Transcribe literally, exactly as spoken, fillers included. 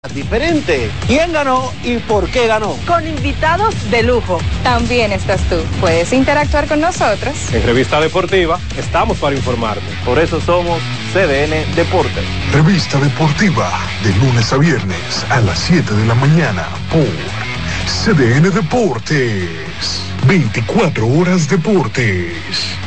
Diferente. ¿Quién ganó y por qué ganó? Con invitados de lujo. También estás tú. Puedes interactuar con nosotros. En Revista Deportiva estamos para informarte. Por eso somos C D N Deportes. Revista Deportiva, de lunes a viernes a las siete de la mañana por C D N Deportes. veinticuatro horas Deportes.